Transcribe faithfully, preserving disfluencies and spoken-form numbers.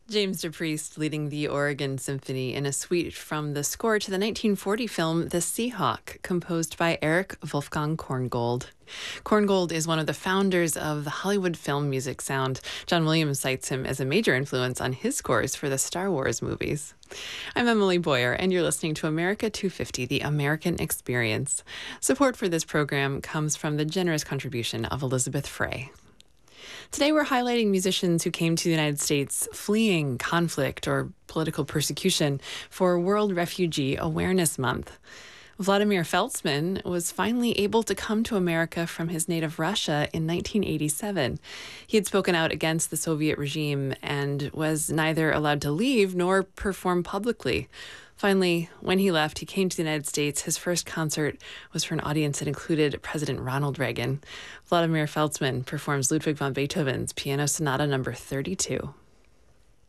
James DePriest leading the Oregon Symphony in a suite from the score to the nineteen forty film The Seahawk, composed by Erich Wolfgang Korngold. Korngold is one of the founders of the Hollywood film music sound. John Williams cites him as a major influence on his scores for the Star Wars movies. I'm Emily Boyer, and you're listening to America two fifty, The American Experience. Support for this program comes from the generous contribution of Elizabeth Frey. Today we're highlighting musicians who came to the United States fleeing conflict or political persecution for World Refugee Awareness Month. Vladimir Feltzman was finally able to come to America from his native Russia in nineteen eighty-seven. He had spoken out against the Soviet regime and was neither allowed to leave nor perform publicly. Finally, when he left, he came to the United States. His first concert was for an audience that included President Ronald Reagan. Vladimir Feltzman performs Ludwig van Beethoven's Piano Sonata number thirty-two.